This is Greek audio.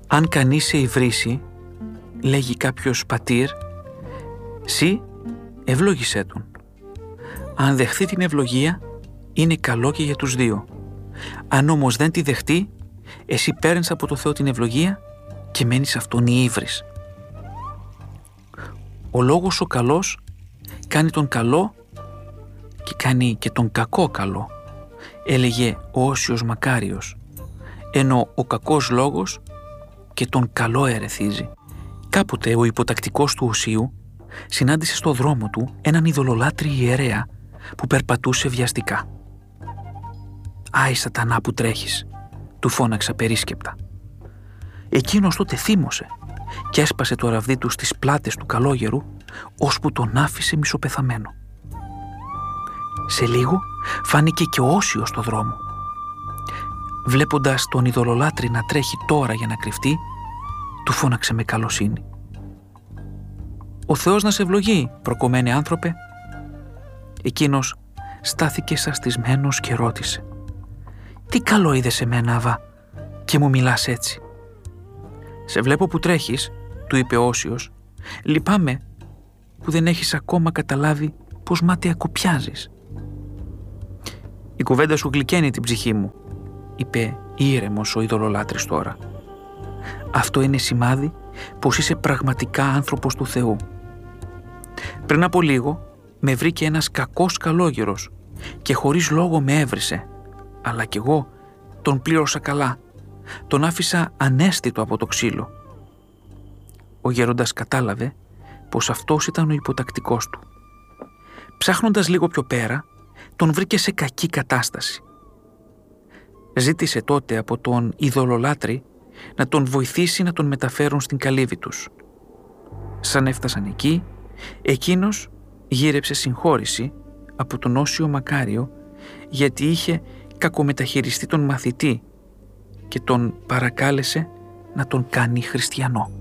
«Αν κανείς σε υβρίσει, λέγει κάποιος πατήρ, σύ ευλόγησέ τον. Αν δεχθεί την ευλογία, είναι καλό και για τους δύο. Αν όμως δεν τη δεχτεί, εσύ παίρνεις από το Θεό την ευλογία και μένεις αυτόν η ύβρις. Ο λόγος ο καλός κάνει τον καλό και κάνει και τον κακό καλό», έλεγε ο Όσιος Μακάριος, ενώ ο κακός λόγος και τον καλό ερεθίζει. Κάποτε ο υποτακτικός του Οσίου συνάντησε στο δρόμο του έναν ειδωλολάτρη ιερέα που περπατούσε βιαστικά. «Άι σατανά που τρέχεις», του φώναξα περίσκεπτα. Εκείνος τότε θύμωσε και έσπασε το ραβδί του στις πλάτες του καλόγερου, ώσπου τον άφησε μισοπεθαμένο. Σε λίγο φάνηκε και ο Όσιος στο δρόμο. Βλέποντας τον ειδωλολάτρη να τρέχει τώρα για να κρυφτεί, του φώναξε με καλοσύνη. «Ο Θεός να σε ευλογεί, προκομμένε άνθρωπε». Εκείνος στάθηκε σαστισμένος και ρώτησε: «Τι καλό είδες σε μένα, Αβά, και μου μιλάς έτσι?» «Σε βλέπω που τρέχεις», του είπε ο Όσιος. «Λυπάμαι που δεν έχεις ακόμα καταλάβει πως μάταια κοπιάζεις». «Η κουβέντα σου γλυκαίνει την ψυχή μου», είπε ήρεμος ο ειδωλολάτρης τώρα. «Αυτό είναι σημάδι πως είσαι πραγματικά άνθρωπος του Θεού. Πριν από λίγο με βρήκε ένας κακός καλόγερος και χωρίς λόγο με έβρισε, αλλά κι εγώ τον πλήρωσα καλά, τον άφησα ανέστητο από το ξύλο». Ο γέροντας κατάλαβε πως αυτός ήταν ο υποτακτικός του. Ψάχνοντας λίγο πιο πέρα, τον βρήκε σε κακή κατάσταση. Ζήτησε τότε από τον ειδωλολάτρη να τον βοηθήσει να τον μεταφέρουν στην καλύβη τους. Σαν έφτασαν εκεί, εκείνος γύρεψε συγχώρηση από τον Όσιο Μακάριο, γιατί είχε κακομεταχειριστεί τον μαθητή και τον παρακάλεσε να τον κάνει χριστιανό.